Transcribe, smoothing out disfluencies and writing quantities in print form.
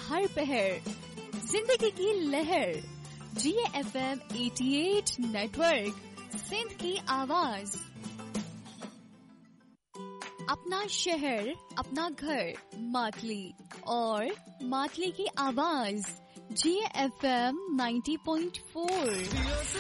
हर पहर जिंदगी की लहर GFM 88 नेटवर्क सिंध की आवाज। अपना शहर अपना घर मातली और मातली की आवाज GFM 90.4।